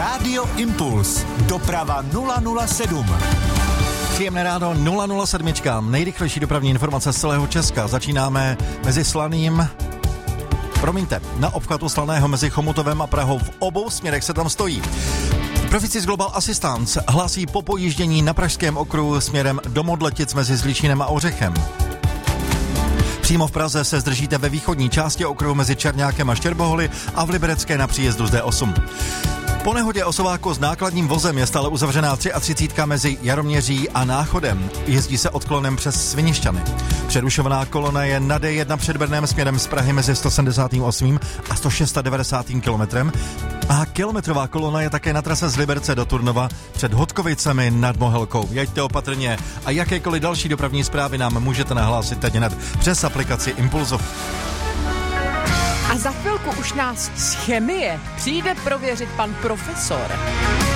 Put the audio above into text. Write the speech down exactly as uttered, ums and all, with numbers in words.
Rádio Impuls. Doprava nula nula sedm. Příjemné ráno, nula nula sedm. Nejrychlejší dopravní informace z celého Česka. Začínáme mezi Slaným. Promiňte, na obchvatu Slaného mezi Chomutovem a Prahou v obou směrech se tam stojí. Proficis Global Assistance hlásí po pojíždění na pražském okruhu směrem do Modletic mezi Zličínem a Ořechem. Přímo v Praze se zdržíte ve východní části okruhu mezi Černákem a Štěrboholy a v Liberecké na příjezdu z D osm. Po nehodě osováku s nákladním vozem je stále uzavřená třicátá mezi Jaroměří a Náchodem. Jezdí se odklonem přes Svinišťany. Přerušovaná kolona je na D jedna před Brnem směrem z Prahy mezi sto sedmdesát osm a sto devadesát šest kilometrem. A kilometrová kolona je také na trase z Liberce do Turnova před Hodkovicemi nad Mohelkou. Jeďte opatrně a jakékoliv další dopravní zprávy nám můžete nahlásit teď hned přes aplikaci Impulzu. A za chvilku už nás z chemie přijde prověřit pan profesor.